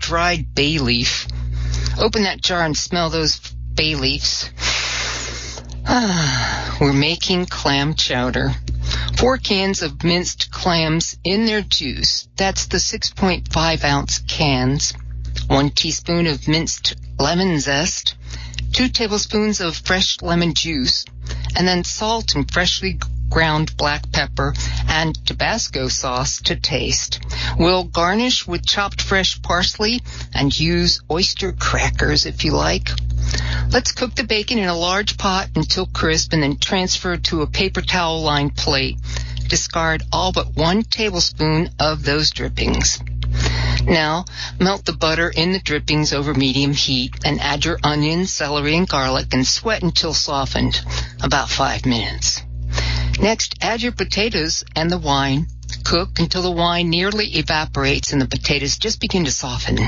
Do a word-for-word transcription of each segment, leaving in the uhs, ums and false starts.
dried bay leaf. Open that jar and smell those bay leaves. Ah, we're making clam chowder. Four cans of minced clams in their juice. That's the six point five ounce cans. One teaspoon of minced lemon zest. Two tablespoons of fresh lemon juice. And then salt and freshly ground black pepper and Tabasco sauce to taste. We'll garnish with chopped fresh parsley and use oyster crackers if you like. Let's cook the bacon in a large pot until crisp and then transfer to a paper towel-lined plate. Discard all but one tablespoon of those drippings. Now, melt the butter in the drippings over medium heat and add your onions, celery, and garlic and sweat until softened, about five minutes. Next, add your potatoes and the wine. Cook until the wine nearly evaporates and the potatoes just begin to soften.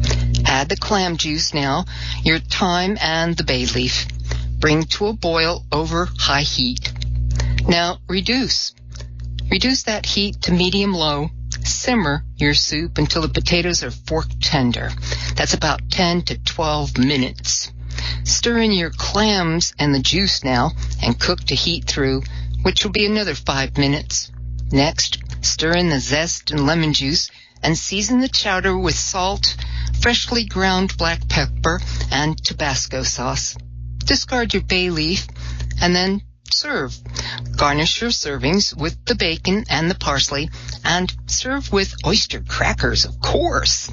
Add the clam juice now, your thyme, and the bay leaf. Bring to a boil over high heat. Now, reduce. Reduce that heat to medium-low. Simmer your soup until the potatoes are fork tender. That's about ten to twelve minutes. Stir in your clams and the juice now and cook to heat through, which will be another five minutes. Next, stir in the zest and lemon juice and season the chowder with salt, freshly ground black pepper, and Tabasco sauce. Discard your bay leaf and then serve. Garnish your servings with the bacon and the parsley and serve with oyster crackers, of course.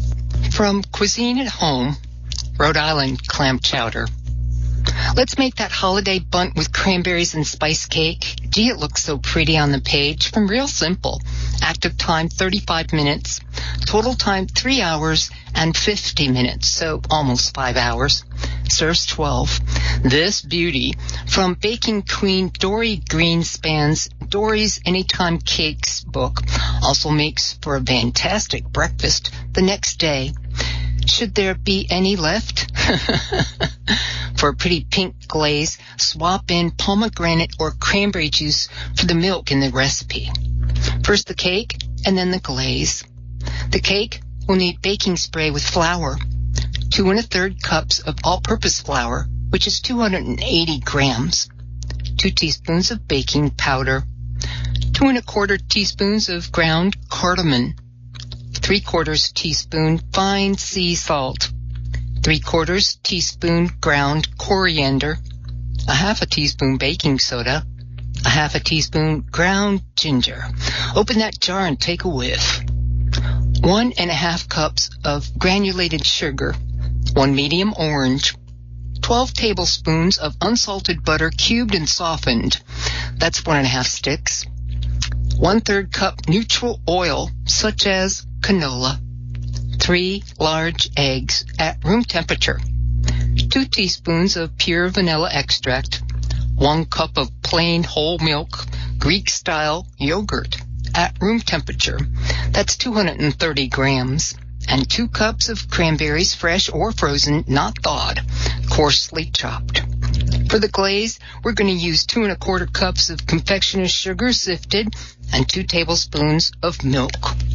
From Cuisine at Home, Rhode Island clam chowder. Let's make that holiday bunt with cranberries and spice cake. Gee, it looks so pretty on the page. From Real Simple. Active time thirty-five minutes. Total time three hours and fifty minutes, so almost five hours. Serves twelve. This beauty from Baking Queen Dory Greenspan's Dory's Anytime Cakes book also makes for a fantastic breakfast the next day. Should there be any left? For a pretty pink glaze, swap in pomegranate or cranberry juice for the milk in the recipe. First the cake and then the glaze. The cake will need baking spray with flour, two and a third cups of all-purpose flour, which is two hundred eighty grams, two teaspoons of baking powder, two and a quarter teaspoons of ground cardamom, three quarters teaspoon fine sea salt, three quarters teaspoon ground coriander, a half a teaspoon baking soda, a half a teaspoon ground ginger. Open that jar and take a whiff. One and a half cups of granulated sugar, one medium orange, twelve tablespoons of unsalted butter cubed and softened. That's one and a half sticks. One third cup neutral oil, such as canola. Three large eggs at room temperature. Two teaspoons of pure vanilla extract. One cup of plain whole milk, Greek-style yogurt at room temperature. That's two hundred thirty grams. And two cups of cranberries, fresh or frozen, not thawed, coarsely chopped. For the glaze, we're going to use two and a quarter cups of confectioner's sugar sifted and two tablespoons of milk.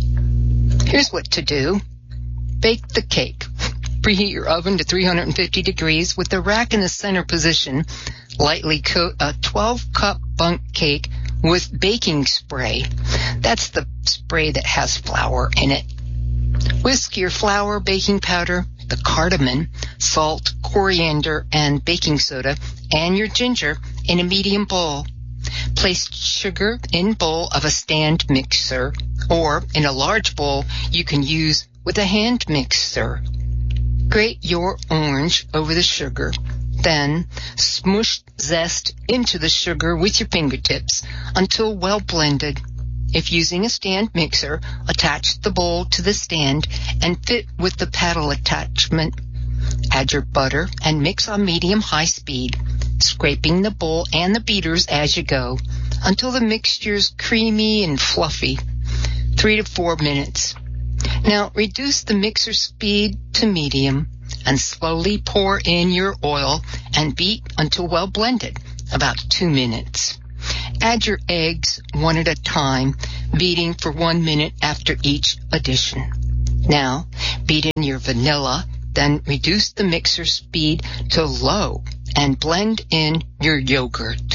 Here's what to do. Bake the cake. Preheat your oven to three hundred fifty degrees with the rack in the center position. Lightly coat a twelve cup bundt cake with baking spray. That's the spray that has flour in it. Whisk your flour, baking powder, the cardamom, salt, coriander, and baking soda, and your ginger in a medium bowl. Place sugar in bowl of a stand mixer, or in a large bowl you can use with a hand mixer. Grate your orange over the sugar. Then smush zest into the sugar with your fingertips until well blended. If using a stand mixer, attach the bowl to the stand and fit with the paddle attachment. Add your butter and mix on medium-high speed, scraping the bowl and the beaters as you go until the mixture's creamy and fluffy. Three to four minutes. Now reduce the mixer speed to medium and slowly pour in your oil and beat until well blended, about two minutes. Add your eggs one at a time, beating for one minute after each addition. Now, beat in your vanilla, then reduce the mixer speed to low and blend in your yogurt.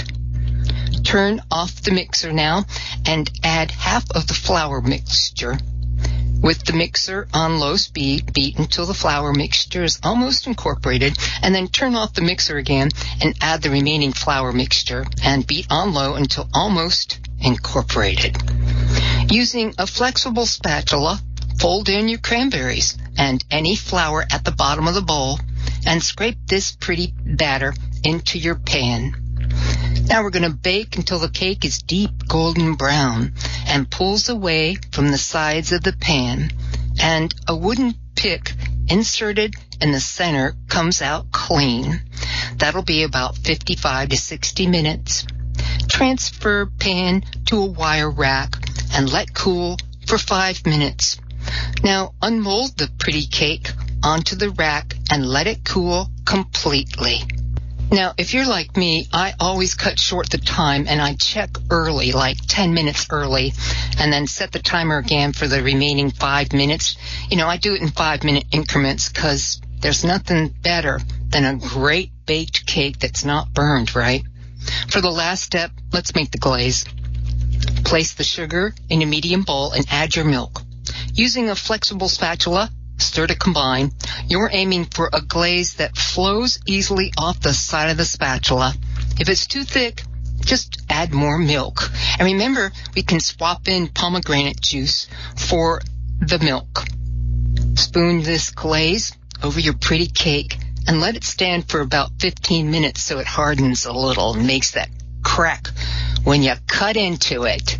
Turn off the mixer now and add half of the flour mixture. With the mixer on low speed, beat until the flour mixture is almost incorporated, and then turn off the mixer again and add the remaining flour mixture and beat on low until almost incorporated. Using a flexible spatula, fold in your cranberries and any flour at the bottom of the bowl and scrape this pretty batter into your pan. Now we're going to bake until the cake is deep golden brown and pulls away from the sides of the pan, and a wooden pick inserted in the center comes out clean. That'll be about fifty-five to sixty minutes. Transfer pan to a wire rack and let cool for five minutes. Now unmold the pretty cake onto the rack and let it cool completely. Now, if you're like me, I always cut short the time and I check early, like ten minutes early, and then set the timer again for the remaining five minutes. You know, I do it in five minute increments because there's nothing better than a great baked cake that's not burned, right? For the last step, let's make the glaze. Place the sugar in a medium bowl and add your milk. Using a flexible spatula, stir to combine. You're aiming for a glaze that flows easily off the side of the spatula. If it's too thick, just add more milk. And remember, we can swap in pomegranate juice for the milk. Spoon this glaze over your pretty cake and let it stand for about fifteen minutes so it hardens a little and makes that crack when you cut into it.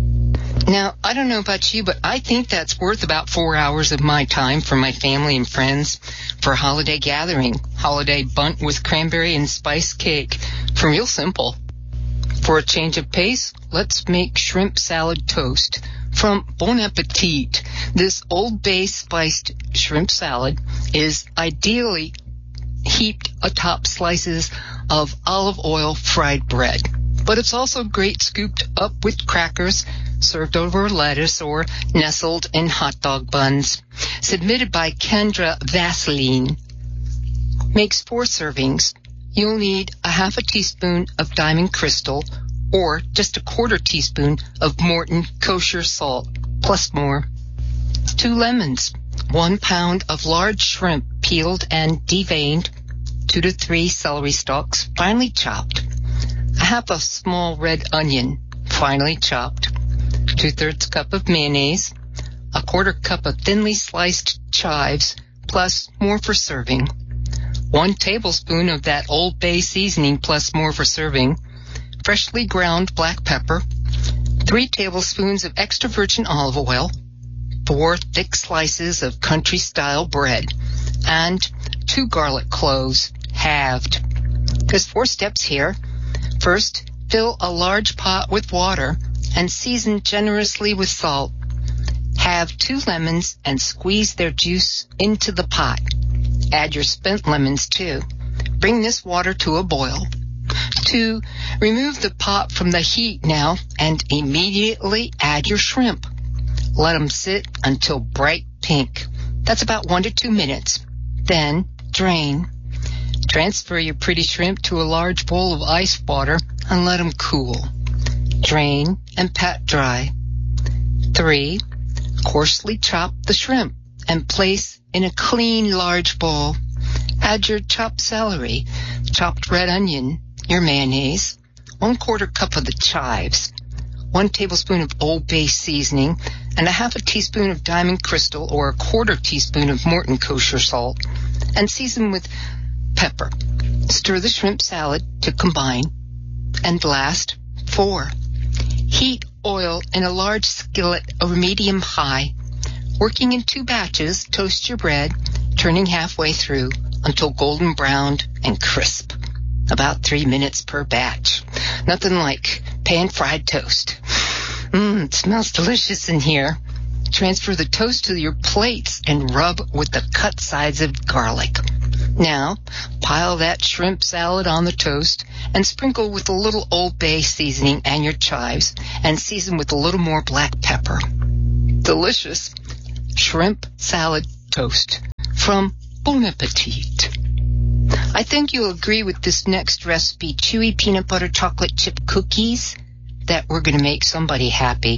Now, I don't know about you, but I think that's worth about four hours of my time for my family and friends for a holiday gathering. Holiday bunt with cranberry and spice cake from Real Simple. For a change of pace, let's make shrimp salad toast from Bon Appetit. This Old Bay spiced shrimp salad is ideally heaped atop slices of olive oil fried bread. But it's also great scooped up with crackers, served over lettuce, or nestled in hot dog buns. Submitted by Kendra Vaseline. Makes four servings. You'll need a half a teaspoon of Diamond Crystal or just a quarter teaspoon of Morton kosher salt, plus more. Two lemons, one pound of large shrimp peeled and deveined, two to three celery stalks finely chopped, a half a small red onion finely chopped, two-thirds cup of mayonnaise, a quarter cup of thinly sliced chives, plus more for serving, one tablespoon of that Old Bay seasoning, plus more for serving, freshly ground black pepper, three tablespoons of extra virgin olive oil, four thick slices of country-style bread, and two garlic cloves, halved. There's four steps here. First, fill a large pot with water and season generously with salt. Have two lemons and squeeze their juice into the pot. Add your spent lemons too. Bring this water to a boil. Two, remove the pot from the heat now and immediately add your shrimp. Let them sit until bright pink. That's about one to two minutes. Then drain. Transfer your pretty shrimp to a large bowl of ice water and let them cool. Drain and pat dry. Three, coarsely chop the shrimp and place in a clean large bowl. Add your chopped celery, chopped red onion, your mayonnaise, one quarter cup of the chives, one tablespoon of Old Bay seasoning, and a half a teaspoon of Diamond Crystal or a quarter teaspoon of Morton kosher salt, and season with pepper. Stir the shrimp salad to combine. And last, four, heat oil in a large skillet over medium high. Working in two batches, toast your bread, turning halfway through until golden browned and crisp. About three minutes per batch. Nothing like pan-fried toast. Mmm, it smells delicious in here. Transfer the toast to your plates and rub with the cut sides of garlic. Now, pile that shrimp salad on the toast and sprinkle with a little Old Bay seasoning and your chives and season with a little more black pepper. Delicious. shrimp salad toast from Bon Appetit. I think you'll agree with this next recipe, chewy peanut butter chocolate chip cookies, that we're going to make somebody happy.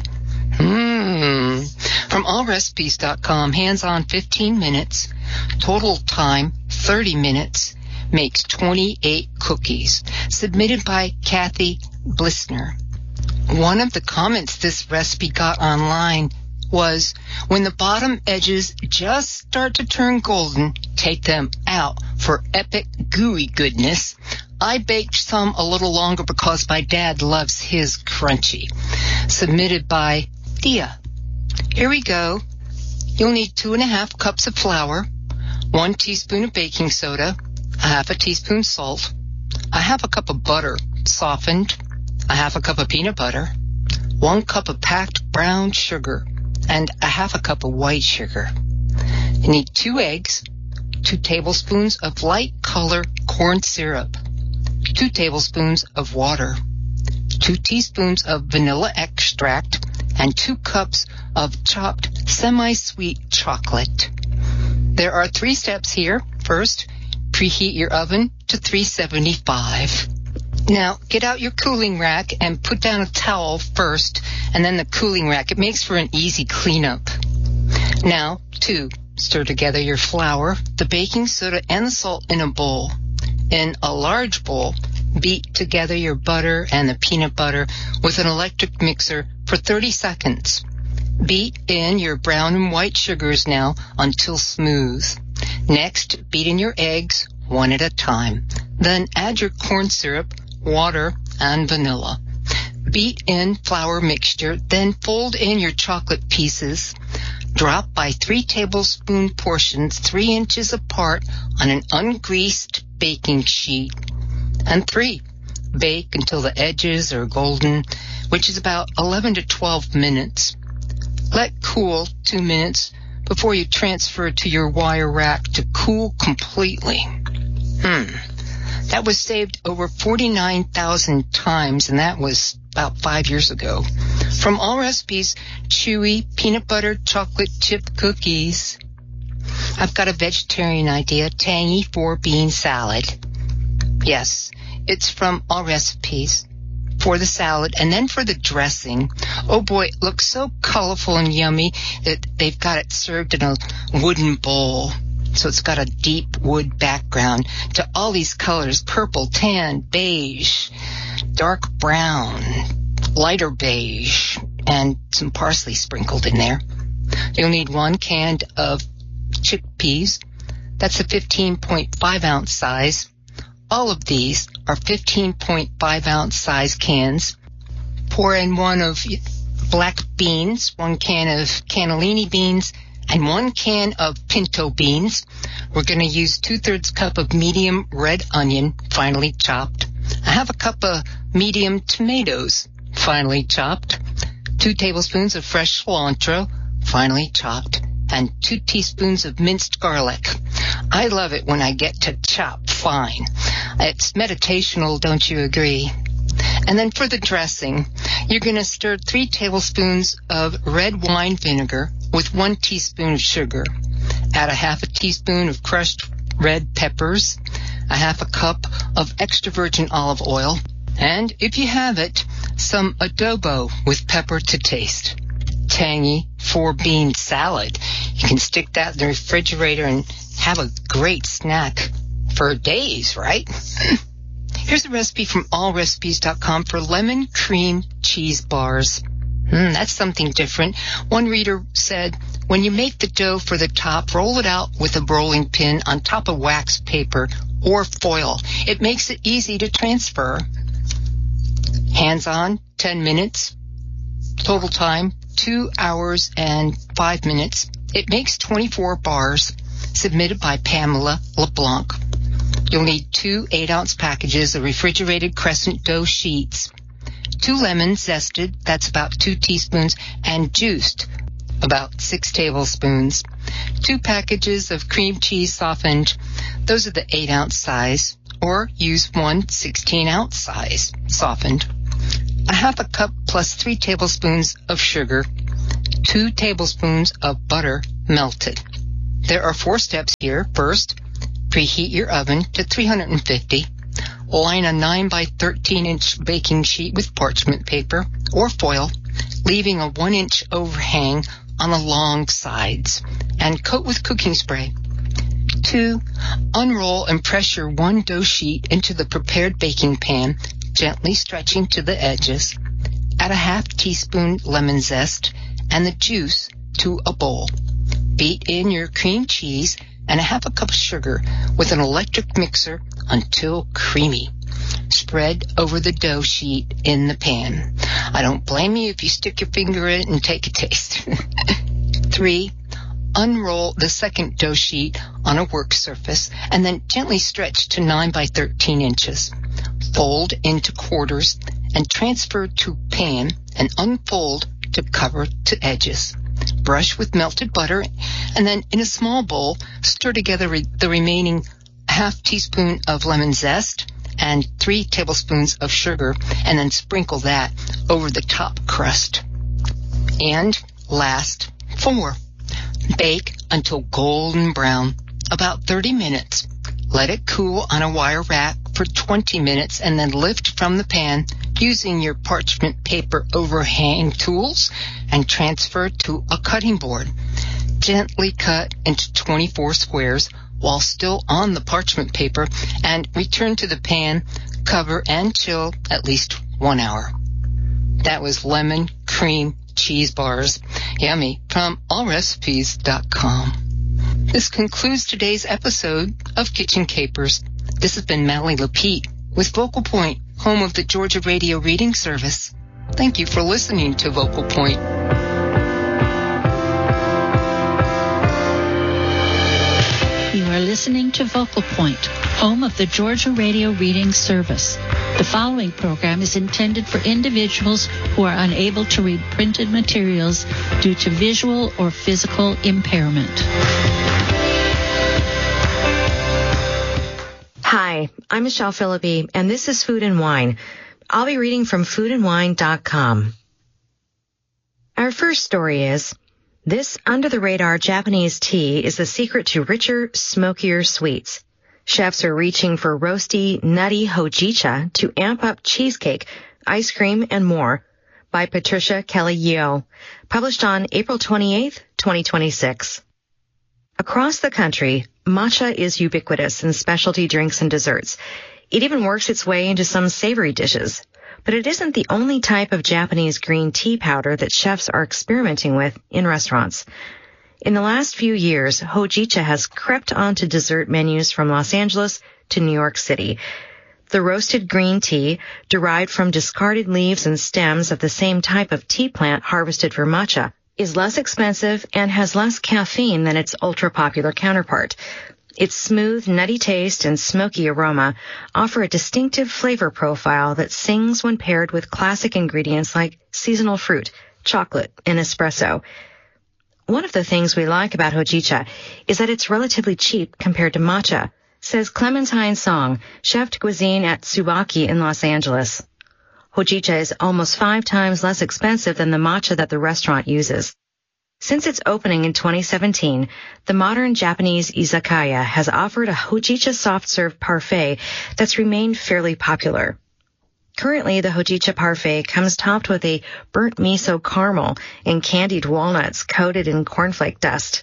Mmm. From all recipes dot com, hands-on fifteen minutes, total time thirty minutes, makes twenty-eight cookies. Submitted by Kathy Blissner. One of the comments this recipe got online was, when the bottom edges just start to turn golden, take them out for epic gooey goodness. I baked some a little longer because my dad loves his crunchy. Submitted by Thea. Here we go. You'll need two and a half cups of flour, one teaspoon of baking soda, a half a teaspoon salt, a half a cup of butter softened, a half a cup of peanut butter, one cup of packed brown sugar, and a half a cup of white sugar. You need two eggs, two tablespoons of light color corn syrup, two tablespoons of water, two teaspoons of vanilla extract, and two cups of chopped semi-sweet chocolate. There are three steps here. First, preheat your oven to three seventy-five. Now, get out your cooling rack and put down a towel first, and then the cooling rack. It makes for an easy cleanup. Now, two, stir together your flour, the baking soda, and the salt in a bowl. In a large bowl, beat together your butter and the peanut butter with an electric mixer for thirty seconds. Beat in your brown and white sugars now until smooth. Next, beat in your eggs one at a time. Then add your corn syrup, water, and vanilla. Beat in flour mixture, then fold in your chocolate pieces. Drop by three tablespoon portions three inches apart on an ungreased baking sheet. And three, bake until the edges are golden, which is about eleven to twelve minutes. Let cool two minutes before you transfer to your wire rack to cool completely. Hmm. That was saved over forty-nine thousand times, and that was about five years ago. From All Recipes, chewy peanut butter chocolate chip cookies. I've got a vegetarian idea, tangy four-bean salad. Yes, it's from All Recipes. For the salad, and then for the dressing. Oh boy, it looks so colorful and yummy that they've got it served in a wooden bowl. So it's got a deep wood background to all these colors: purple, tan, beige, dark brown, lighter beige, and some parsley sprinkled in there. You'll need one can of chickpeas. That's a fifteen point five ounce size. All of these are fifteen point five ounce size cans. Pour in one of black beans, one can of cannellini beans, and one can of pinto beans. We're going to use two-thirds cup of medium red onion, finely chopped, a half a cup of medium tomatoes, finely chopped, two tablespoons of fresh cilantro, finely chopped, and two teaspoons of minced garlic. I love it when I get to chop fine. It's meditational, don't you agree? And then for the dressing, you're going to stir three tablespoons of red wine vinegar with one teaspoon of sugar. Add a half a teaspoon of crushed red peppers, a half a cup of extra virgin olive oil, and if you have it, some adobo with pepper to taste. Tangy four-bean salad. You can stick that in the refrigerator and have a great snack for days, right? Here's a recipe from all recipes dot com for lemon cream cheese bars. Mm, that's something different. One reader said, when you make the dough for the top, roll it out with a rolling pin on top of wax paper or foil. It makes it easy to transfer. Hands-on, ten minutes. Total time, two hours and five minutes. It makes twenty-four bars. Submitted by Pamela LeBlanc. You'll need two eight-ounce packages of refrigerated crescent dough sheets, two lemons zested, that's about two teaspoons, and juiced, about six tablespoons, two packages of cream cheese softened, those are the eight-ounce size, or use one sixteen-ounce size softened, a half a cup plus three tablespoons of sugar, two tablespoons of butter melted. There are four steps here. First, preheat your oven to three hundred fifty. Line a nine by thirteen inch baking sheet with parchment paper or foil, leaving a one inch overhang on the long sides, and coat with cooking spray. Two, unroll and press your one dough sheet into the prepared baking pan, gently stretching to the edges. Add a half teaspoon lemon zest and the juice to a bowl. Beat in your cream cheese and a half a cup of sugar with an electric mixer until creamy. Spread over the dough sheet in the pan. I don't blame you if you stick your finger in it and take a taste. Three, unroll the second dough sheet on a work surface and then gently stretch to nine by thirteen inches. Fold into quarters and transfer to pan and unfold to cover to edges. Brush with melted butter, and then in a small bowl, stir together re- the remaining half teaspoon of lemon zest and three tablespoons of sugar, and then sprinkle that over the top crust. And last, four, bake until golden brown, about thirty minutes. Let it cool on a wire rack for twenty minutes, and then lift from the pan using your parchment paper overhang tools and transfer to a cutting board. Gently cut into twenty-four squares while still on the parchment paper, and return to the pan, cover, and chill at least one hour. That was lemon cream cheese bars. Yummy, from all recipes dot com. This concludes today's episode of Kitchen Capers. This has been Mally Lapeet with Vocal Point, home of the Georgia Radio Reading Service. Thank you for listening to Vocal Point. You are listening to Vocal Point, home of the Georgia Radio Reading Service. The following program is intended for individuals who are unable to read printed materials due to visual or physical impairment. Hi, I'm Michelle Philippi, and this is Food and Wine. I'll be reading from food and wine dot com. Our first story is, this under-the-radar Japanese tea is the secret to richer, smokier sweets. Chefs are reaching for roasty, nutty hojicha to amp up cheesecake, ice cream, and more. By Patricia Kelly Yeo. Published on April twenty-eighth, twenty twenty-six. Across the country, matcha is ubiquitous in specialty drinks and desserts. It even works its way into some savory dishes. But it isn't the only type of Japanese green tea powder that chefs are experimenting with in restaurants. In the last few years, hojicha has crept onto dessert menus from Los Angeles to New York City. The roasted green tea, derived from discarded leaves and stems of the same type of tea plant harvested for matcha, is less expensive and has less caffeine than its ultra-popular counterpart. Its smooth, nutty taste and smoky aroma offer a distinctive flavor profile that sings when paired with classic ingredients like seasonal fruit, chocolate, and espresso. One of the things we like about hojicha is that it's relatively cheap compared to matcha, says Clementine Song, chef de cuisine at Tsubaki in Los Angeles. Hojicha is almost five times less expensive than the matcha that the restaurant uses. Since its opening in twenty seventeen, the modern Japanese izakaya has offered a hojicha soft-serve parfait that's remained fairly popular. Currently, the hojicha parfait comes topped with a burnt miso caramel and candied walnuts coated in cornflake dust.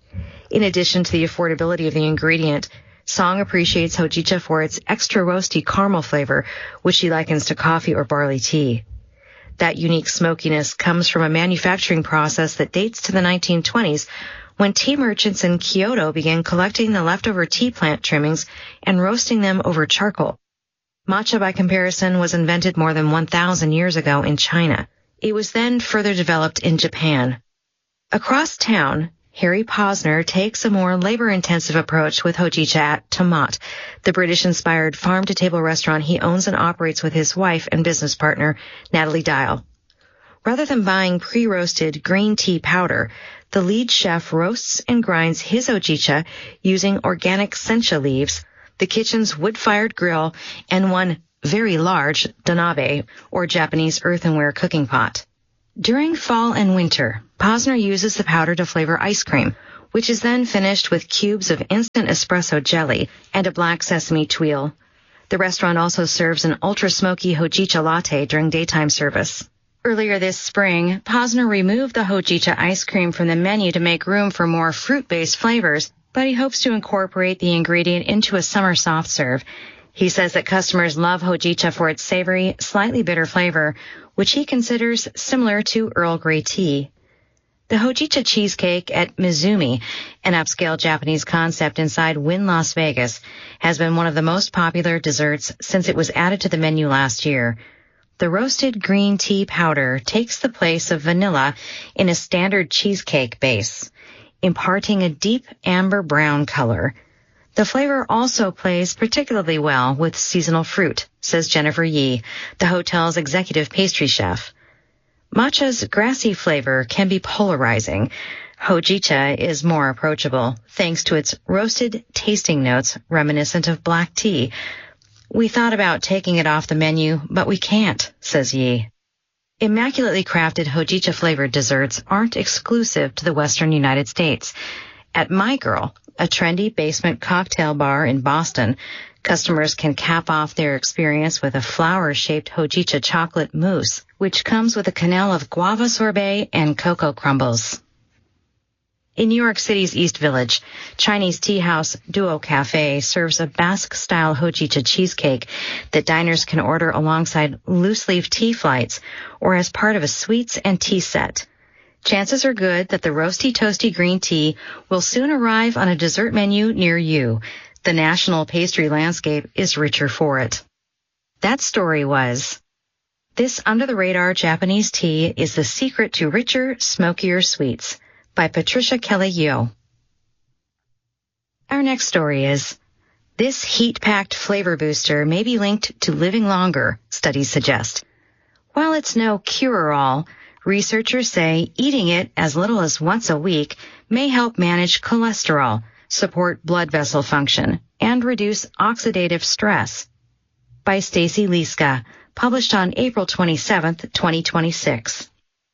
In addition to the affordability of the ingredient, Song appreciates hojicha for its extra roasty caramel flavor, which she likens to coffee or barley tea. That unique smokiness comes from a manufacturing process that dates to the nineteen twenties, when tea merchants in Kyoto began collecting the leftover tea plant trimmings and roasting them over charcoal. Matcha, by comparison, was invented more than one thousand years ago in China. It was then further developed in Japan. Across town, Harry Posner takes a more labor-intensive approach with hojicha at Tomat, the British-inspired farm-to-table restaurant he owns and operates with his wife and business partner, Natalie Dial. Rather than buying pre-roasted green tea powder, the lead chef roasts and grinds his hojicha using organic sencha leaves, the kitchen's wood-fired grill, and one very large donabe, or Japanese earthenware cooking pot. During fall and winter, Posner uses the powder to flavor ice cream, which is then finished with cubes of instant espresso jelly and a black sesame tuile. The restaurant also serves an ultra-smoky hojicha latte during daytime service. Earlier this spring, Posner removed the hojicha ice cream from the menu to make room for more fruit-based flavors, but he hopes to incorporate the ingredient into a summer soft serve. He says that customers love hojicha for its savory, slightly bitter flavor, which he considers similar to Earl Grey tea. The hojicha cheesecake at Mizumi, an upscale Japanese concept inside Wynn Las Vegas, has been one of the most popular desserts since it was added to the menu last year. The roasted green tea powder takes the place of vanilla in a standard cheesecake base, imparting a deep amber brown color. The flavor also plays particularly well with seasonal fruit, says Jennifer Yee, the hotel's executive pastry chef. Matcha's grassy flavor can be polarizing. Hojicha is more approachable, thanks to its roasted tasting notes reminiscent of black tea. We thought about taking it off the menu, but we can't, says Yee. Immaculately crafted hojicha-flavored desserts aren't exclusive to the western United States. At My Girl, a trendy basement cocktail bar in Boston, customers can cap off their experience with a flower-shaped hojicha chocolate mousse, which comes with a quenelle of guava sorbet and cocoa crumbles. In New York City's East Village, Chinese tea house Duo Cafe serves a Basque-style hojicha cheesecake that diners can order alongside loose-leaf tea flights or as part of a sweets and tea set. Chances are good that the roasty toasty green tea will soon arrive on a dessert menu near you. The national pastry landscape is richer for it. That story was, This Under-the-Radar Japanese Tea is the Secret to Richer, Smokier Sweets, by Patricia Kelly-Yo. Our next story is, This heat-packed flavor booster may be linked to living longer, studies suggest. While it's no cure-all, researchers say eating it as little as once a week may help manage cholesterol, support blood vessel function, and reduce oxidative stress. By Stacy Liska, published on April twenty-seventh, twenty twenty-six.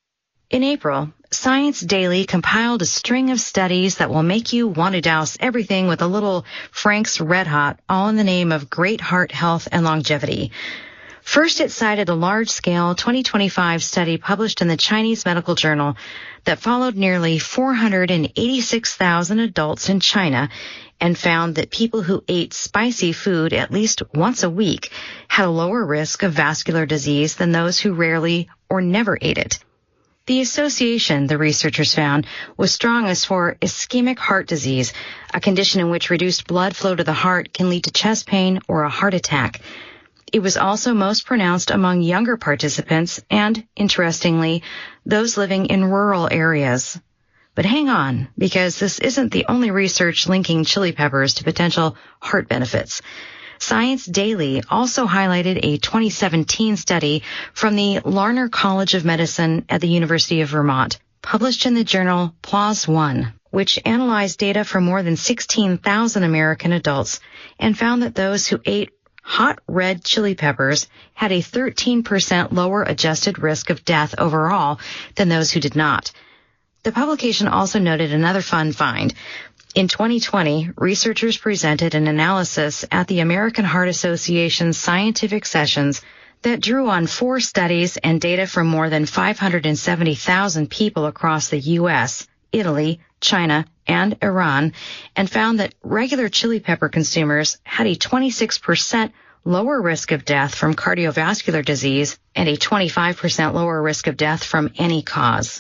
In April, Science Daily compiled a string of studies that will make you want to douse everything with a little Frank's Red Hot, all in the name of great heart health and longevity. First, it cited a large-scale twenty twenty-five study published in the Chinese Medical Journal that followed nearly four hundred eighty-six thousand adults in China and found that people who ate spicy food at least once a week had a lower risk of vascular disease than those who rarely or never ate it. The association, the researchers found, was strongest for ischemic heart disease, a condition in which reduced blood flow to the heart can lead to chest pain or a heart attack. It was also most pronounced among younger participants and, interestingly, those living in rural areas. But hang on, because this isn't the only research linking chili peppers to potential heart benefits. Science Daily also highlighted a twenty seventeen study from the Larner College of Medicine at the University of Vermont, published in the journal P L O S One, which analyzed data from more than sixteen thousand American adults and found that those who ate hot red chili peppers had a thirteen percent lower adjusted risk of death overall than those who did not. The publication also noted another fun find. In twenty twenty, researchers presented an analysis at the American Heart Association's scientific sessions that drew on four studies and data from more than five hundred seventy thousand people across the U S, Italy, China, and Iran, and found that regular chili pepper consumers had a twenty-six percent lower risk of death from cardiovascular disease and a twenty-five percent lower risk of death from any cause.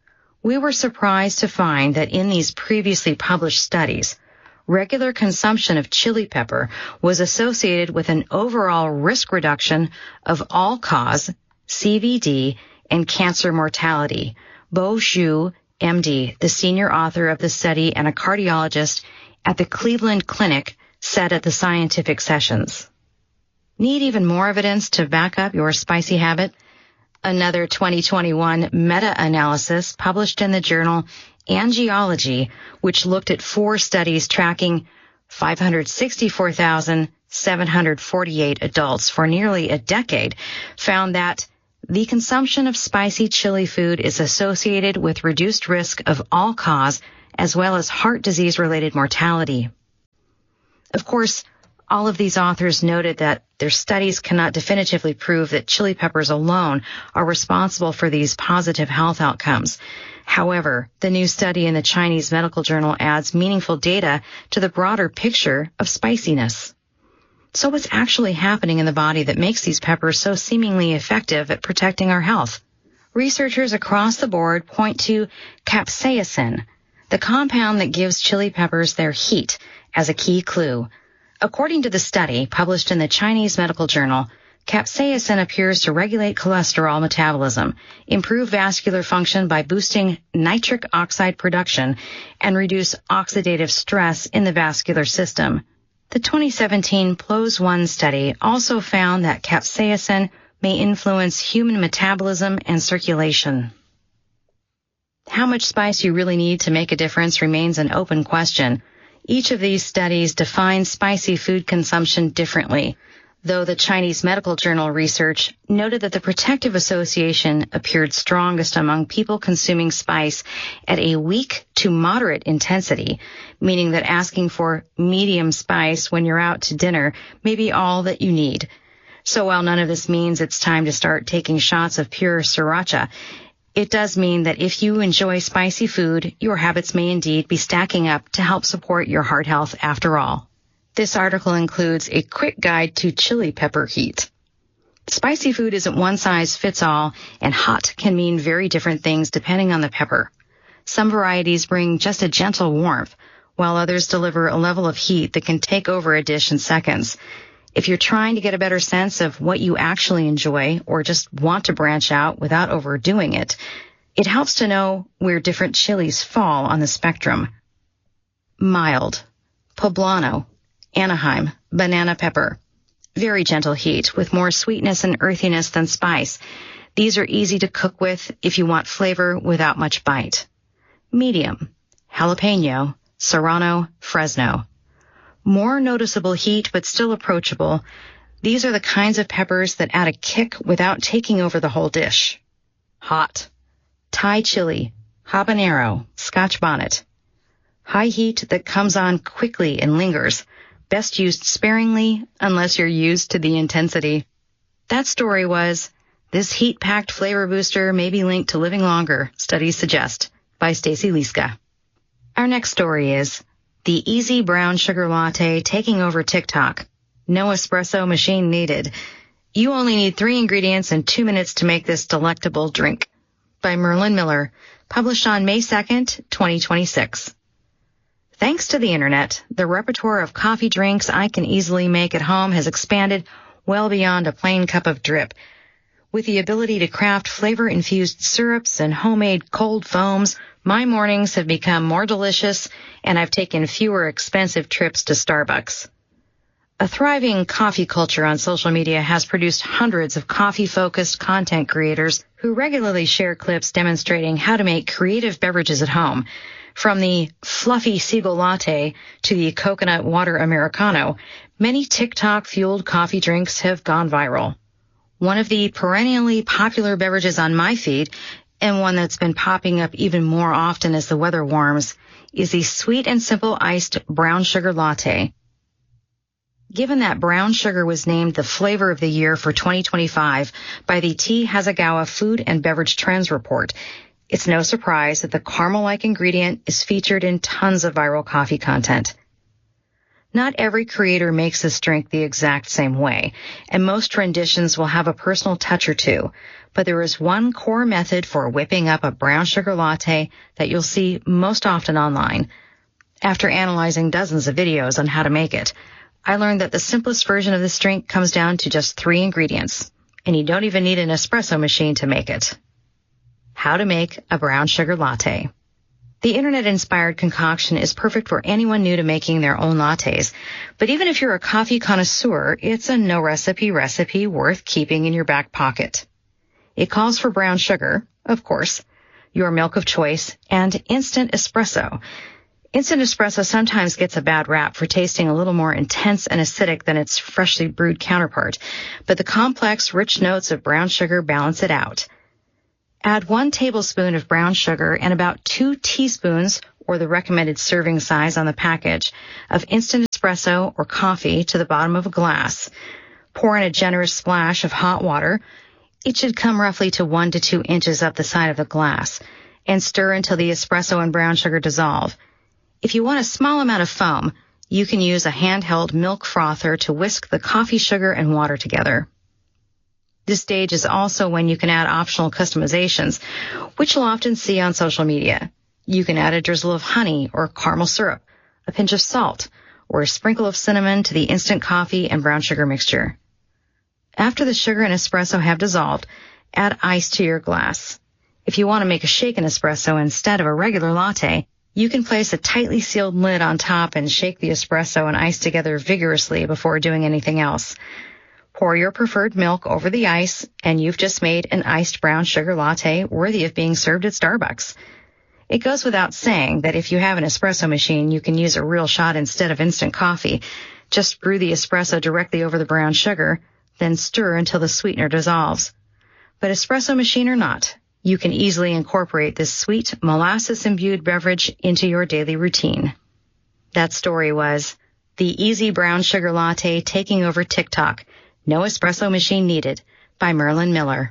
We were surprised to find that in these previously published studies, regular consumption of chili pepper was associated with an overall risk reduction of all-cause, C V D, and cancer mortality. Bo Xu, M D, the senior author of the study and a cardiologist at the Cleveland Clinic, said at the scientific sessions. Need even more evidence to back up your spicy habit? Another twenty twenty-one meta-analysis published in the journal Angiology, which looked at four studies tracking five hundred sixty-four thousand seven hundred forty-eight adults for nearly a decade, found that the consumption of spicy chili food is associated with reduced risk of all-cause as well as heart disease-related mortality. Of course, all of these authors noted that their studies cannot definitively prove that chili peppers alone are responsible for these positive health outcomes. However, the new study in the Chinese Medical Journal adds meaningful data to the broader picture of spiciness. So what's actually happening in the body that makes these peppers so seemingly effective at protecting our health? Researchers across the board point to capsaicin, the compound that gives chili peppers their heat, as a key clue. According to the study published in the Chinese Medical Journal, capsaicin appears to regulate cholesterol metabolism, improve vascular function by boosting nitric oxide production, and reduce oxidative stress in the vascular system. The twenty seventeen P L O S one study also found that capsaicin may influence human metabolism and circulation. How much spice you really need to make a difference remains an open question. Each of these studies defines spicy food consumption differently, though the Chinese Medical Journal research noted that the protective association appeared strongest among people consuming spice at a weak to moderate intensity, meaning that asking for medium spice when you're out to dinner may be all that you need. So while none of this means it's time to start taking shots of pure sriracha, it does mean that if you enjoy spicy food, your habits may indeed be stacking up to help support your heart health after all. This article includes a quick guide to chili pepper heat. Spicy food isn't one size fits all, and hot can mean very different things depending on the pepper. Some varieties bring just a gentle warmth, while others deliver a level of heat that can take over a dish in seconds. If you're trying to get a better sense of what you actually enjoy or just want to branch out without overdoing it, it helps to know where different chilies fall on the spectrum. Mild, poblano, Anaheim, banana pepper. Very gentle heat with more sweetness and earthiness than spice. These are easy to cook with if you want flavor without much bite. Medium, jalapeno, serrano, Fresno. More noticeable heat but still approachable. These are the kinds of peppers that add a kick without taking over the whole dish. Hot, Thai chili, habanero, Scotch bonnet. High heat that comes on quickly and lingers. Best used sparingly unless you're used to the intensity. That story was, "This heat-packed flavor booster may be linked to living longer, studies suggest," by Stacy Liska. Our next story is, the easy brown sugar latte taking over TikTok. No espresso machine needed. You only need three ingredients and two minutes to make this delectable drink. By Merlin Miller, published on May second, twenty twenty-six. Thanks to the internet, the repertoire of coffee drinks I can easily make at home has expanded well beyond a plain cup of drip. With the ability to craft flavor-infused syrups and homemade cold foams, my mornings have become more delicious, and I've taken fewer expensive trips to Starbucks. A thriving coffee culture on social media has produced hundreds of coffee-focused content creators who regularly share clips demonstrating how to make creative beverages at home. From the fluffy seagull latte to the coconut water Americano, many TikTok-fueled coffee drinks have gone viral. One of the perennially popular beverages on my feed, and one that's been popping up even more often as the weather warms, is the sweet and simple iced brown sugar latte. Given that brown sugar was named the flavor of the year for twenty twenty-five by the T. Hasegawa Food and Beverage Trends Report, it's no surprise that the caramel-like ingredient is featured in tons of viral coffee content. Not every creator makes this drink the exact same way, and most renditions will have a personal touch or two, but there is one core method for whipping up a brown sugar latte that you'll see most often online. After analyzing dozens of videos on how to make it, I learned that the simplest version of this drink comes down to just three ingredients, and you don't even need an espresso machine to make it. How to make a brown sugar latte. The internet-inspired concoction is perfect for anyone new to making their own lattes, but even if you're a coffee connoisseur, it's a no-recipe recipe worth keeping in your back pocket. It calls for brown sugar, of course, your milk of choice, and instant espresso. Instant espresso sometimes gets a bad rap for tasting a little more intense and acidic than its freshly brewed counterpart, but the complex, rich notes of brown sugar balance it out. Add one tablespoon of brown sugar and about two teaspoons, or the recommended serving size on the package, of instant espresso or coffee to the bottom of a glass. Pour in a generous splash of hot water. It should come roughly to one to two inches up the side of the glass, and stir until the espresso and brown sugar dissolve. If you want a small amount of foam, you can use a handheld milk frother to whisk the coffee, sugar, and water together. This stage is also when you can add optional customizations, which you'll often see on social media. You can add a drizzle of honey or caramel syrup, a pinch of salt, or a sprinkle of cinnamon to the instant coffee and brown sugar mixture. After the sugar and espresso have dissolved, add ice to your glass. If you want to make a shaken espresso instead of a regular latte, you can place a tightly sealed lid on top and shake the espresso and ice together vigorously before doing anything else. Pour your preferred milk over the ice, and you've just made an iced brown sugar latte worthy of being served at Starbucks. It goes without saying that if you have an espresso machine, you can use a real shot instead of instant coffee. Just brew the espresso directly over the brown sugar, then stir until the sweetener dissolves. But espresso machine or not, you can easily incorporate this sweet, molasses-imbued beverage into your daily routine. That story was The Easy Brown Sugar Latte Taking Over TikTok. No Espresso Machine Needed, by Merlin Miller.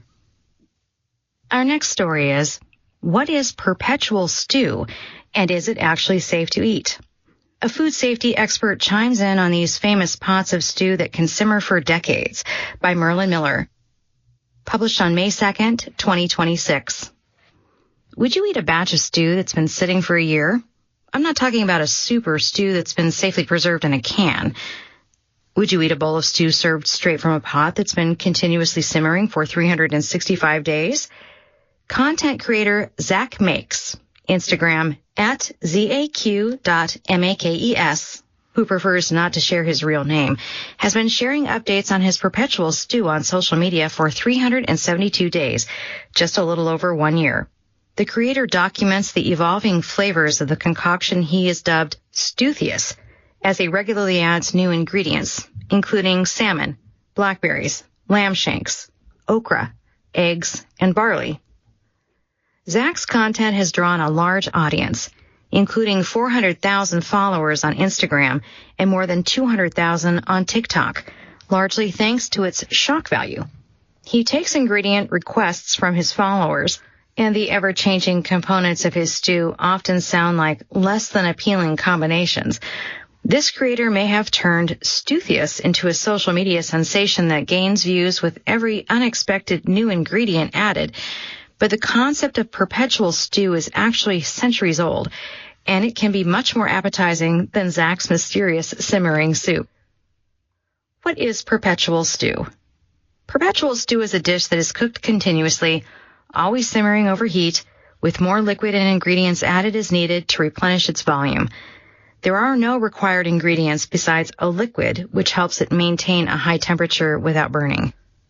Our next story is, what is perpetual stew, and is it actually safe to eat? A food safety expert chimes in on these famous pots of stew that can simmer for decades, by Merlin Miller. Published on May second, twenty twenty-six. Would you eat a batch of stew that's been sitting for a year? I'm not talking about a soup or stew that's been safely preserved in a can. Would you eat a bowl of stew served straight from a pot that's been continuously simmering for three hundred sixty-five days? Content creator Zach Makes, Instagram at zaq dot makes, who prefers not to share his real name, has been sharing updates on his perpetual stew on social media for three hundred seventy-two days, just a little over one year. The creator documents the evolving flavors of the concoction he has dubbed Stewthious, as he regularly adds new ingredients, including salmon, blackberries, lamb shanks, okra, eggs, and barley. Zach's content has drawn a large audience, including four hundred thousand followers on Instagram and more than two hundred thousand on TikTok, largely thanks to its shock value. He takes ingredient requests from his followers, and the ever-changing components of his stew often sound like less than appealing combinations. This creator may have turned Stewthious into a social media sensation that gains views with every unexpected new ingredient added, but the concept of perpetual stew is actually centuries old, and it can be much more appetizing than Zach's mysterious simmering soup. What is perpetual stew? Perpetual stew is a dish that is cooked continuously, always simmering over heat, with more liquid and ingredients added as needed to replenish its volume. There are no required ingredients besides a liquid, which helps it maintain a high temperature without burning.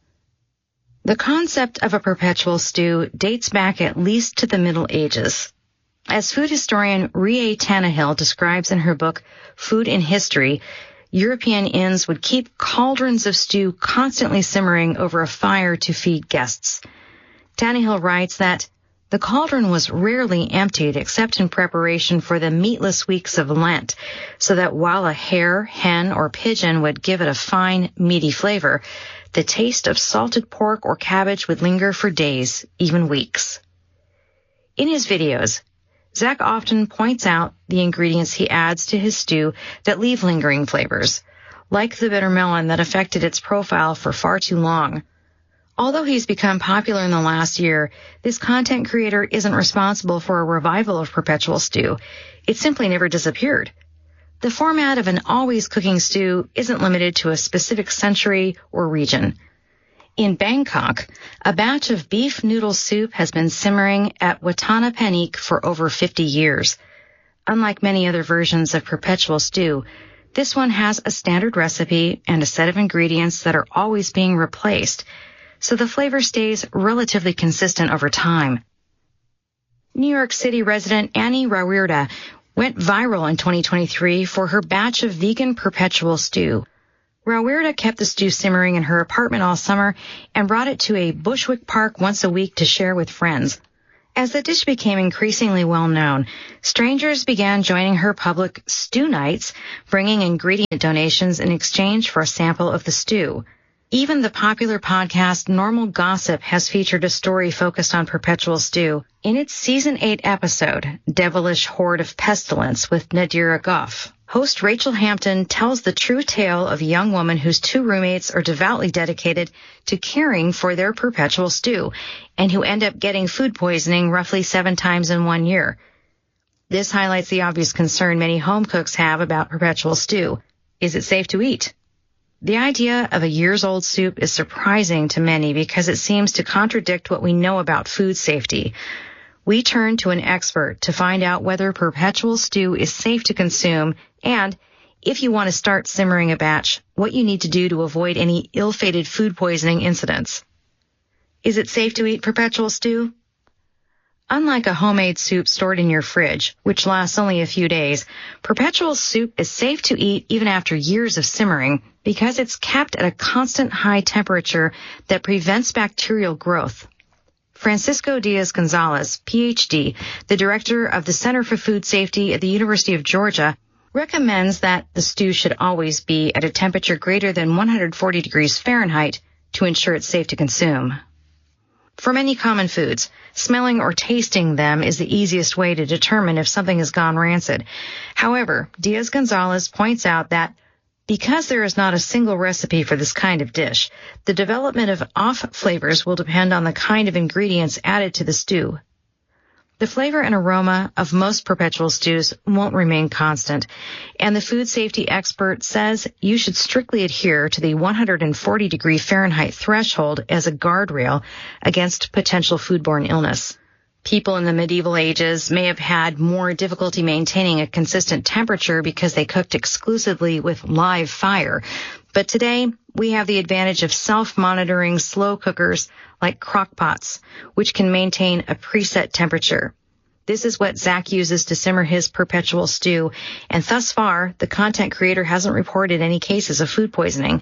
The concept of a perpetual stew dates back at least to the Middle Ages. As food historian Rie Tannehill describes in her book Food in History, European inns would keep cauldrons of stew constantly simmering over a fire to feed guests. Tannehill writes that the cauldron was rarely emptied except in preparation for the meatless weeks of Lent, so that while a hare, hen, or pigeon would give it a fine, meaty flavor, the taste of salted pork or cabbage would linger for days, even weeks. In his videos, Zach often points out the ingredients he adds to his stew that leave lingering flavors, like the bitter melon that affected its profile for far too long. Although he's become popular in the last year, this content creator isn't responsible for a revival of perpetual stew. It simply never disappeared. The format of an always cooking stew isn't limited to a specific century or region. In Bangkok, a batch of beef noodle soup has been simmering at Watana Panik for over fifty years. Unlike many other versions of perpetual stew, this one has a standard recipe and a set of ingredients that are always being replaced, so the flavor stays relatively consistent over time. New York City resident Annie Rawirda went viral in twenty twenty-three for her batch of vegan perpetual stew. Rawirda kept the stew simmering in her apartment all summer and brought it to a Bushwick Park once a week to share with friends. As the dish became increasingly well known, strangers began joining her public stew nights, bringing ingredient donations in exchange for a sample of the stew. Even the popular podcast Normal Gossip has featured a story focused on perpetual stew. In its season eight episode, Devilish Horde of Pestilence with Nadira Goff, host Rachel Hampton tells the true tale of a young woman whose two roommates are devoutly dedicated to caring for their perpetual stew and who end up getting food poisoning roughly seven times in one year. This highlights the obvious concern many home cooks have about perpetual stew. Is it safe to eat? The idea of a years-old soup is surprising to many because it seems to contradict what we know about food safety. We turn to an expert to find out whether perpetual stew is safe to consume and, if you want to start simmering a batch, what you need to do to avoid any ill-fated food poisoning incidents. Is it safe to eat perpetual stew? Unlike a homemade soup stored in your fridge, which lasts only a few days, perpetual soup is safe to eat even after years of simmering because it's kept at a constant high temperature that prevents bacterial growth. Francisco Diaz-Gonzalez, P H D, the director of the Center for Food Safety at the University of Georgia, recommends that the stew should always be at a temperature greater than one hundred forty degrees Fahrenheit to ensure it's safe to consume. For many common foods, smelling or tasting them is the easiest way to determine if something has gone rancid. However, Diaz-Gonzalez points out that because there is not a single recipe for this kind of dish, the development of off flavors will depend on the kind of ingredients added to the stew. The flavor and aroma of most perpetual stews won't remain constant, and the food safety expert says you should strictly adhere to the one hundred forty degree Fahrenheit threshold as a guardrail against potential foodborne illness. People in the medieval ages may have had more difficulty maintaining a consistent temperature because they cooked exclusively with live fire. But today, we have the advantage of self-monitoring slow cookers like crockpots, which can maintain a preset temperature. This is what Zach uses to simmer his perpetual stew, and thus far, the content creator hasn't reported any cases of food poisoning.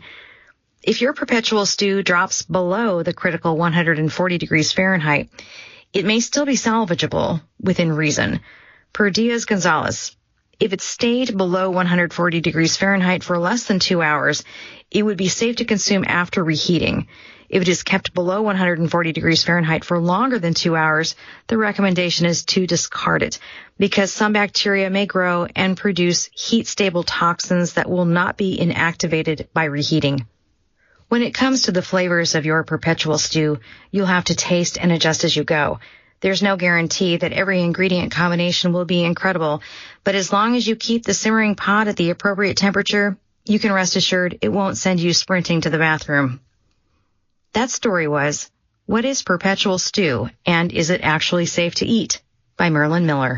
If your perpetual stew drops below the critical one hundred forty degrees Fahrenheit, it may still be salvageable within reason. Per Diaz-Gonzalez, if it stayed below one hundred forty degrees Fahrenheit for less than two hours, it would be safe to consume after reheating. If it is kept below one hundred forty degrees Fahrenheit for longer than two hours, the recommendation is to discard it because some bacteria may grow and produce heat-stable toxins that will not be inactivated by reheating. When it comes to the flavors of your perpetual stew, you'll have to taste and adjust as you go. There's no guarantee that every ingredient combination will be incredible, but as long as you keep the simmering pot at the appropriate temperature, you can rest assured it won't send you sprinting to the bathroom. That story was, What is Perpetual Stew, and Is It Actually Safe to Eat? By Merlin Miller.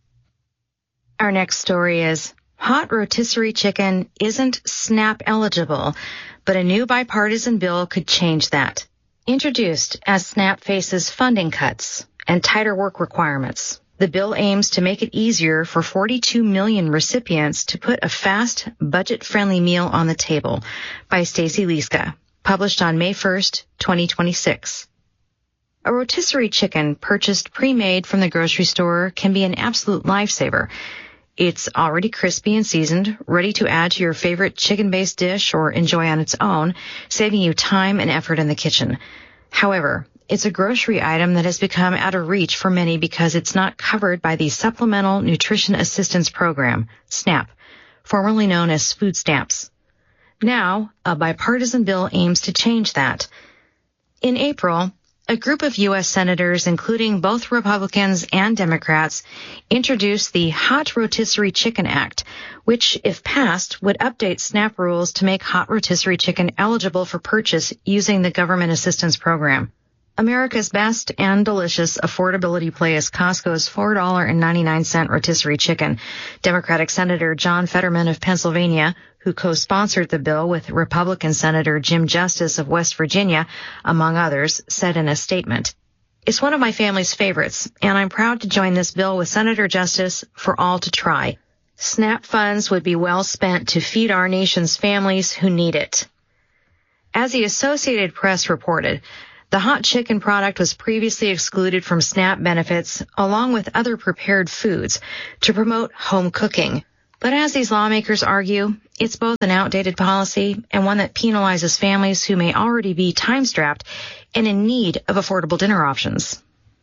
Our next story is, Hot rotisserie chicken isn't SNAP eligible, but a new bipartisan bill could change that. Introduced as SNAP faces funding cuts and tighter work requirements, the bill aims to make it easier for forty-two million recipients to put a fast, budget-friendly meal on the table, by Stacey Liska, published on May first, twenty twenty-six. A rotisserie chicken purchased pre-made from the grocery store can be an absolute lifesaver. It's already crispy and seasoned, ready to add to your favorite chicken-based dish or enjoy on its own, saving you time and effort in the kitchen. However, it's a grocery item that has become out of reach for many because it's not covered by the Supplemental Nutrition Assistance Program, SNAP, formerly known as food stamps. Now, a bipartisan bill aims to change that. In April, a group of U S senators, including both Republicans and Democrats, introduced the Hot Rotisserie Chicken Act, which, if passed, would update SNAP rules to make hot rotisserie chicken eligible for purchase using the government assistance program. America's best and delicious affordability play is Costco's four dollars and ninety-nine cents rotisserie chicken. Democratic Senator John Fetterman of Pennsylvania, who co-sponsored the bill with Republican Senator Jim Justice of West Virginia, among others, said in a statement, "It's one of my family's favorites, and I'm proud to join this bill with Senator Justice for all to try. SNAP funds would be well spent to feed our nation's families who need it. As the Associated Press reported, the hot chicken product was previously excluded from SNAP benefits along with other prepared foods to promote home cooking. But as these lawmakers argue, it's both an outdated policy and one that penalizes families who may already be time-strapped and in need of affordable dinner options.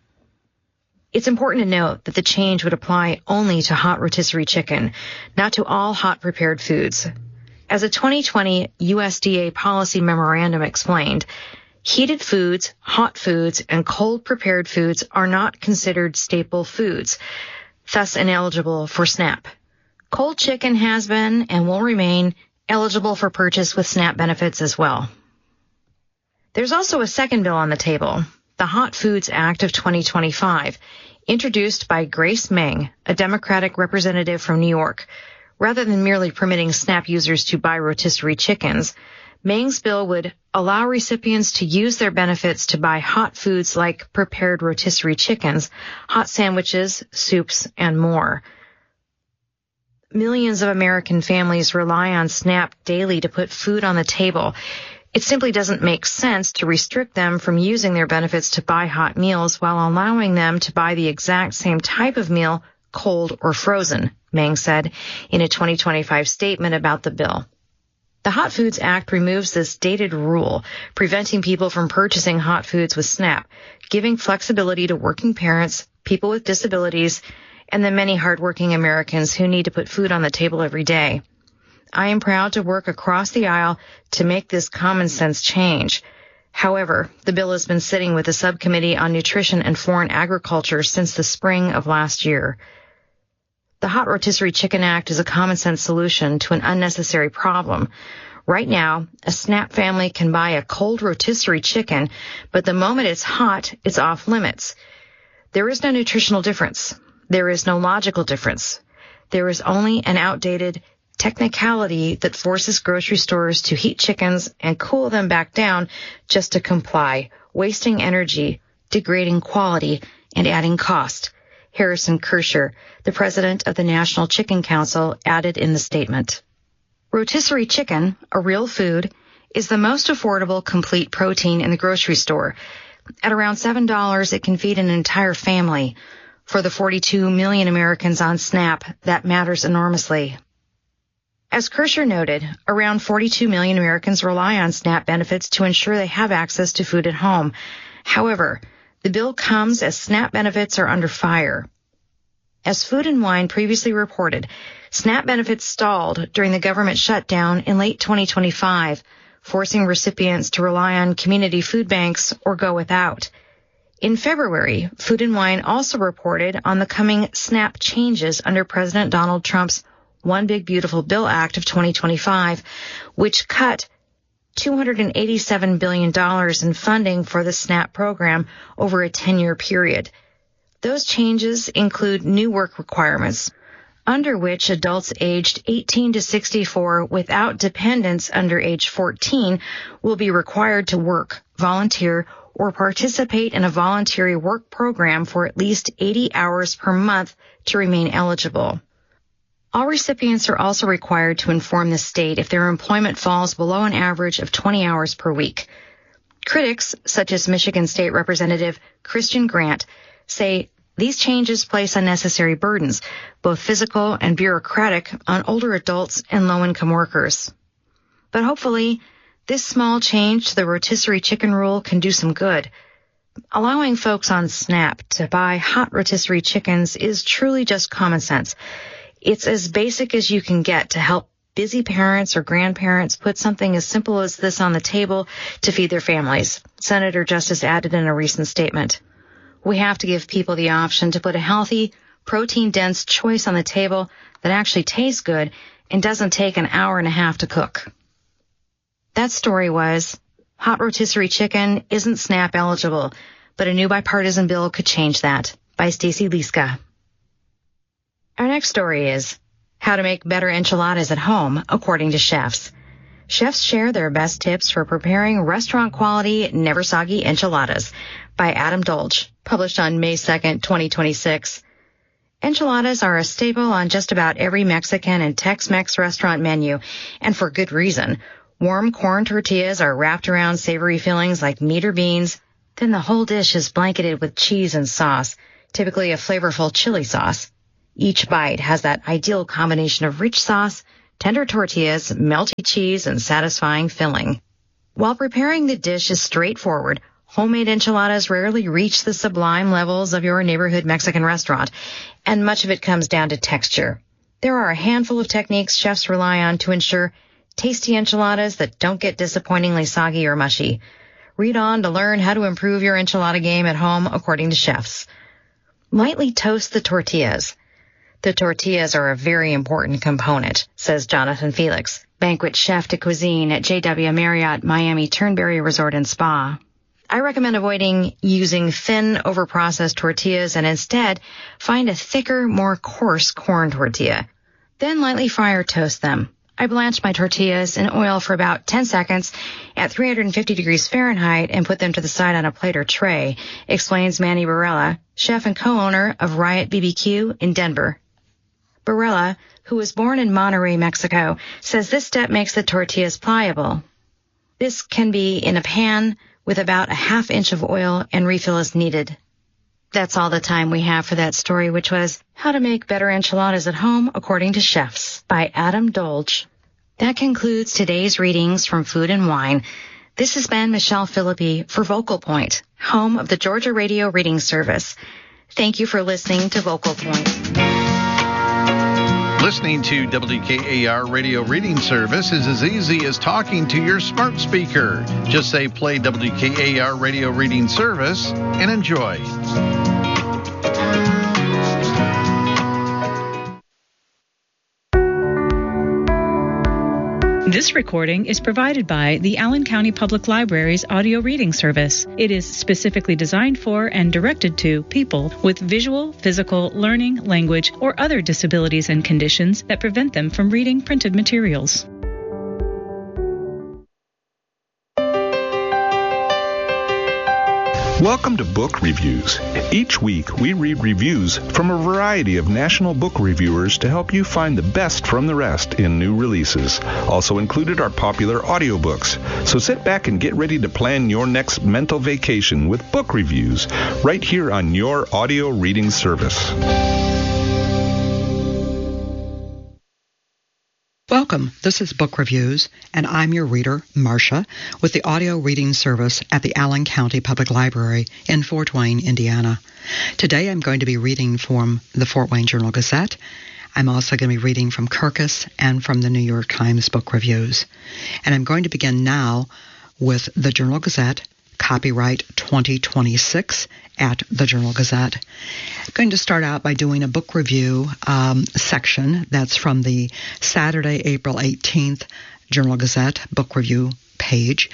It's important to note that the change would apply only to hot rotisserie chicken, not to all hot prepared foods. As a twenty twenty U S D A policy memorandum explained, heated foods, hot foods, and cold prepared foods are not considered staple foods, thus ineligible for SNAP. Cold chicken has been and will remain eligible for purchase with SNAP benefits as well. There's also a second bill on the table, the Hot Foods Act of twenty twenty-five, introduced by Grace Meng, a Democratic representative from New York. Rather than merely permitting SNAP users to buy rotisserie chickens, Meng's bill would allow recipients to use their benefits to buy hot foods like prepared rotisserie chickens, hot sandwiches, soups, and more. Millions of American families rely on SNAP daily to put food on the table. It simply doesn't make sense to restrict them from using their benefits to buy hot meals while allowing them to buy the exact same type of meal, cold or frozen, Meng said in a twenty twenty-five statement about the bill. The Hot Foods Act removes this dated rule, preventing people from purchasing hot foods with SNAP, giving flexibility to working parents, people with disabilities, and the many hardworking Americans who need to put food on the table every day. I am proud to work across the aisle to make this common sense change. However, the bill has been sitting with the Subcommittee on Nutrition and Foreign Agriculture since the spring of last year. The Hot Rotisserie Chicken Act is a common sense solution to an unnecessary problem. Right now, a SNAP family can buy a cold rotisserie chicken, but the moment it's hot, it's off limits. There is no nutritional difference. There is no logical difference. There is only an outdated technicality that forces grocery stores to heat chickens and cool them back down just to comply, wasting energy, degrading quality, and adding cost. Harrison Kirscher, the president of the National Chicken Council, added in the statement. Rotisserie chicken, a real food, is the most affordable complete protein in the grocery store. At around seven dollars, it can feed an entire family. For the forty-two million Americans on SNAP, that matters enormously. As Kirscher noted, around forty-two million Americans rely on SNAP benefits to ensure they have access to food at home. However, the bill comes as SNAP benefits are under fire. As Food and Wine previously reported, SNAP benefits stalled during the government shutdown in late twenty twenty-five, forcing recipients to rely on community food banks or go without. In February, Food and Wine also reported on the coming SNAP changes under President Donald Trump's One Big Beautiful Bill Act of twenty twenty-five, which cut two hundred eighty-seven billion dollars in funding for the SNAP program over a ten-year period. Those changes include new work requirements, under which adults aged eighteen to sixty-four without dependents under age fourteen will be required to work, volunteer, or participate in a voluntary work program for at least eighty hours per month to remain eligible. All recipients are also required to inform the state if their employment falls below an average of twenty hours per week. Critics, such as Michigan State Representative Christian Grant, say these changes place unnecessary burdens, both physical and bureaucratic, on older adults and low-income workers. But hopefully, this small change to the rotisserie chicken rule can do some good. Allowing folks on SNAP to buy hot rotisserie chickens is truly just common sense. It's as basic as you can get to help busy parents or grandparents put something as simple as this on the table to feed their families, Senator Justice added in a recent statement. We have to give people the option to put a healthy, protein-dense choice on the table that actually tastes good and doesn't take an hour and a half to cook. That story was, Hot Rotisserie Chicken isn't SNAP eligible, but a new bipartisan bill could change that, by Stacey Liska. Our next story is how to make better enchiladas at home, according to chefs. Chefs share their best tips for preparing restaurant-quality, never soggy enchiladas by Adam Dolge, published on May second, twenty twenty-six. Enchiladas are a staple on just about every Mexican and Tex-Mex restaurant menu, and for good reason. Warm corn tortillas are wrapped around savory fillings like meat or beans. Then the whole dish is blanketed with cheese and sauce, typically a flavorful chili sauce. Each bite has that ideal combination of rich sauce, tender tortillas, melty cheese, and satisfying filling. While preparing the dish is straightforward, homemade enchiladas rarely reach the sublime levels of your neighborhood Mexican restaurant, and much of it comes down to texture. There are a handful of techniques chefs rely on to ensure tasty enchiladas that don't get disappointingly soggy or mushy. Read on to learn how to improve your enchilada game at home according to chefs. Lightly toast the tortillas. The tortillas are a very important component, says Jonathan Felix, banquet chef de cuisine at J W Marriott Miami Turnberry Resort and Spa. I recommend avoiding using thin, overprocessed tortillas and instead find a thicker, more coarse corn tortilla. Then lightly fry or toast them. I blanch my tortillas in oil for about ten seconds at three hundred fifty degrees Fahrenheit and put them to the side on a plate or tray, explains Manny Barella, chef and co-owner of Riot B B Q in Denver. Barella, who was born in Monterrey, Mexico, says this step makes the tortillas pliable. This can be in a pan with about a half inch of oil and refill as needed. That's all the time we have for that story, which was How to Make Better Enchiladas at Home According to Chefs by Adam Dolge. That concludes today's readings from Food and Wine. This has been Michelle Philippi for Vocal Point, home of the Georgia Radio Reading Service. Thank you for listening to Vocal Point. Listening to W K A R Radio Reading Service is as easy as talking to your smart speaker. Just say play W K A R Radio Reading Service and enjoy. This recording is provided by the Allen County Public Library's audio reading service. It is specifically designed for and directed to people with visual, physical, learning, language, or other disabilities and conditions that prevent them from reading printed materials. Welcome to Book Reviews. Each week, we read reviews from a variety of national book reviewers to help you find the best from the rest in new releases. Also included are popular audiobooks. So sit back and get ready to plan your next mental vacation with book reviews right here on your audio reading service. Welcome. This is Book Reviews, and I'm your reader, Marcia, with the audio reading service at the Allen County Public Library in Fort Wayne, Indiana. Today I'm going to be reading from the Fort Wayne Journal-Gazette. I'm also going to be reading from Kirkus and from the New York Times Book Reviews. And I'm going to begin now with the Journal-Gazette, copyright twenty twenty-six at the Journal-Gazette. I'm going to start out by doing a book review um, section that's from the Saturday, April eighteenth Journal-Gazette book review page.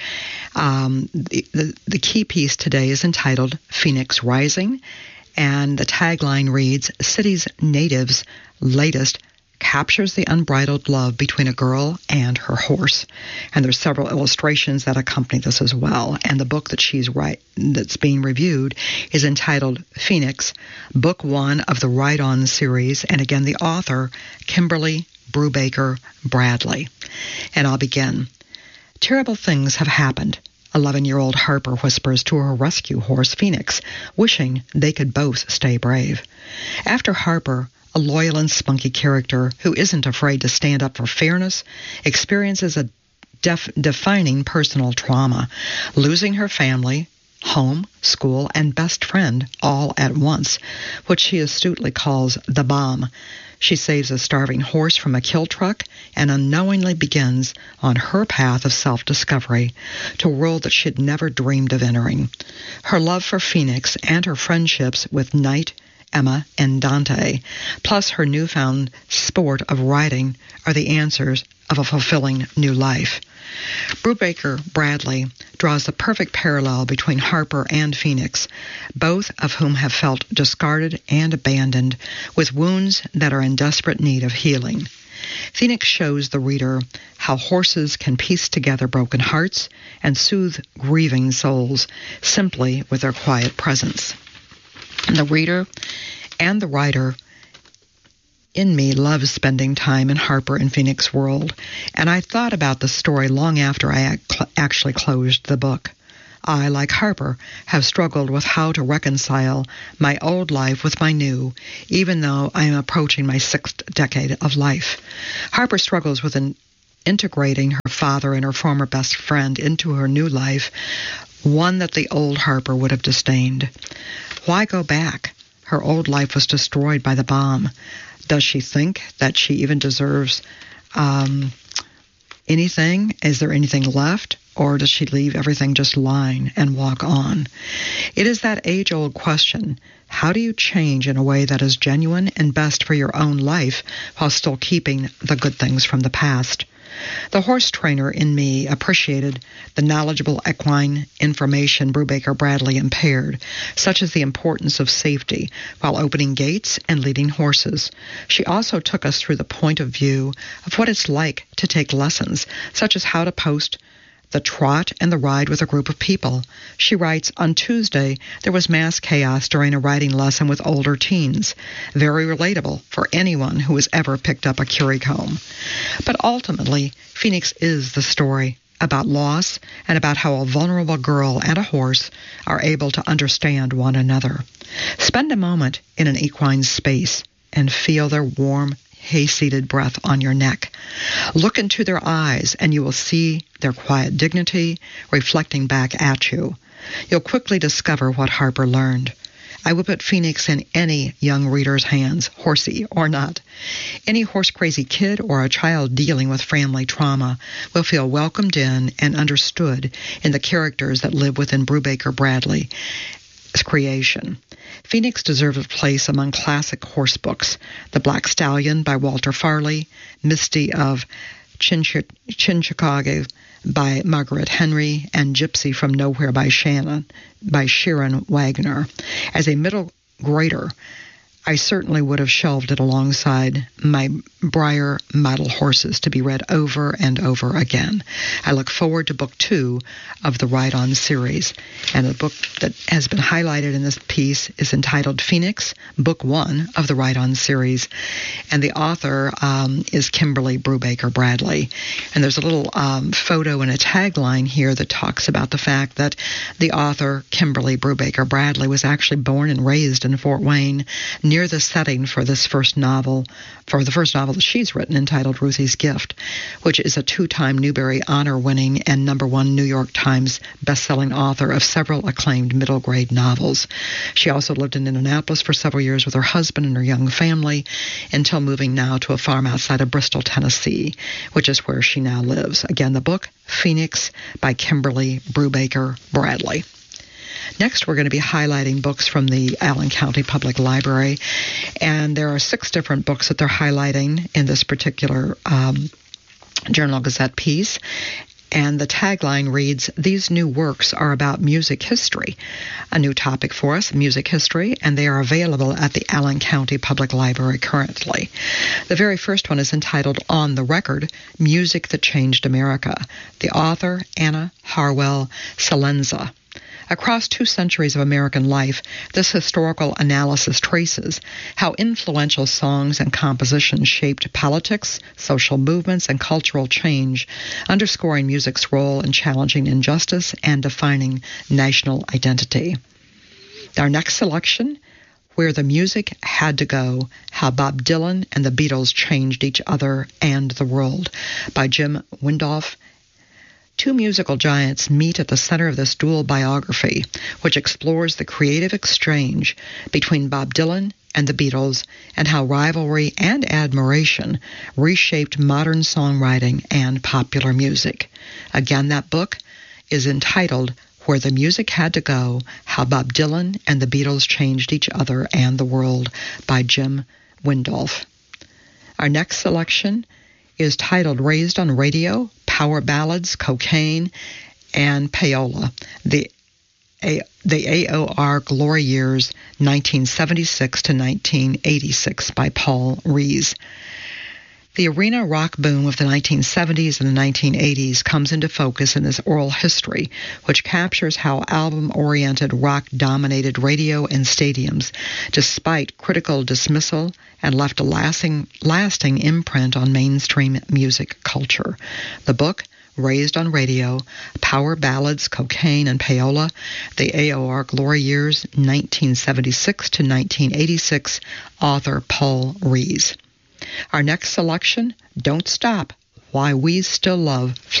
Um, the, the, the key piece today is entitled Phoenix Rising, and the tagline reads, City's Natives' Latest captures the unbridled love between a girl and her horse. And there's several illustrations that accompany this as well. And the book that she's right that's being reviewed is entitled Phoenix, Book One of the Ride On series. And again, the author, Kimberly Brubaker Bradley. And I'll begin. Terrible things have happened. Eleven-year-old Harper whispers to her rescue horse, Phoenix, wishing they could both stay brave. After Harper, a loyal and spunky character who isn't afraid to stand up for fairness, experiences a def- defining personal trauma, losing her family, home, school, and best friend all at once, which she astutely calls the bomb. She saves a starving horse from a kill truck and unknowingly begins on her path of self-discovery to a world that she'd never dreamed of entering. Her love for Phoenix and her friendships with Knight, Emma, and Dante, plus her newfound sport of riding, are the answers of a fulfilling new life. Brubaker Bradley draws the perfect parallel between Harper and Phoenix, both of whom have felt discarded and abandoned, with wounds that are in desperate need of healing. Phoenix shows the reader how horses can piece together broken hearts and soothe grieving souls simply with their quiet presence. The reader and the writer in me loves spending time in Harper and Phoenix world, and I thought about the story long after I actually closed the book. I, like Harper, have struggled with how to reconcile my old life with my new, even though I am approaching my sixth decade of life. Harper struggles with an integrating her father and her former best friend into her new life, one that the old Harper would have disdained. Why go back? Her old life was destroyed by the bomb. Does she think that she even deserves um, anything? Is there anything left? Or does she leave everything just lying and walk on? It is that age-old question. How do you change in a way that is genuine and best for your own life while still keeping the good things from the past? The horse trainer in me appreciated the knowledgeable equine information Brubaker Bradley impaired, such as the importance of safety while opening gates and leading horses. She also took us through the point of view of what it's like to take lessons, such as how to post the trot and the ride with a group of people. She writes, on Tuesday, there was mass chaos during a riding lesson with older teens. Very relatable for anyone who has ever picked up a currycomb. But ultimately, Phoenix is the story about loss and about how a vulnerable girl and a horse are able to understand one another. Spend a moment in an equine space and feel their warm, hay-seeded breath on your neck. Look into their eyes, and you will see their quiet dignity reflecting back at you. You'll quickly discover what Harper learned. I would put Phoenix in any young reader's hands, horsey or not. Any horse-crazy kid or a child dealing with family trauma will feel welcomed in and understood in the characters that live within Brubaker Bradley's creation. Phoenix deserves a place among classic horse books. The Black Stallion by Walter Farley, Misty of Chinchickago by Margaret Henry, and Gypsy from Nowhere by Shannon by Sharon Wagner. As a middle grader, I certainly would have shelved it alongside my Breyer model horses to be read over and over again. I look forward to book two of the Ride On series, and the book that has been highlighted in this piece is entitled Phoenix, book one of the Ride On series, and the author um, is Kimberly Brubaker Bradley. And there's a little um, photo and a tagline here that talks about the fact that the author, Kimberly Brubaker Bradley, was actually born and raised in Fort Wayne, near the setting for this first novel, for the first novel that she's written, entitled Ruthie's Gift, which is a two-time Newbery Honor-winning and number one New York Times best-selling author of several acclaimed middle-grade novels. She also lived in Indianapolis for several years with her husband and her young family until moving now to a farm outside of Bristol, Tennessee, which is where she now lives. Again, the book, Phoenix, by Kimberly Brubaker Bradley. Next, we're going to be highlighting books from the Allen County Public Library, and there are six different books that they're highlighting in this particular um, Journal-Gazette piece. And the tagline reads, "These new works are about music history." A new topic for us, music history, and they are available at the Allen County Public Library currently. The very first one is entitled On the Record, Music That Changed America. The author, Anna Harwell Salenza. Across two centuries of American life, this historical analysis traces how influential songs and compositions shaped politics, social movements, and cultural change, underscoring music's role in challenging injustice and defining national identity. Our next selection, Where the Music Had to Go, How Bob Dylan and the Beatles Changed Each Other and the World, by Jim Windolf. Two musical giants meet at the center of this dual biography, which explores the creative exchange between Bob Dylan and the Beatles and how rivalry and admiration reshaped modern songwriting and popular music. Again, that book is entitled Where the Music Had to Go, How Bob Dylan and the Beatles Changed Each Other and the World, by Jim Windolf. Our next selection is titled Raised on Radio, Power Ballads, Cocaine, and Payola, the A- the A O R Glory Years, nineteen seventy-six to nineteen eighty-six, by Paul Rees. The arena rock boom of the nineteen seventies and the nineteen eighties comes into focus in this oral history, which captures how album-oriented rock dominated radio and stadiums, despite critical dismissal, and left a lasting, lasting imprint on mainstream music culture. The book, Raised on Radio, Power Ballads, Cocaine, and Payola, the A O R Glory Years, nineteen seventy-six to nineteen eighty-six, author Paul Rees. Our next selection, Don't Stop, Why We Still Love Fleetwood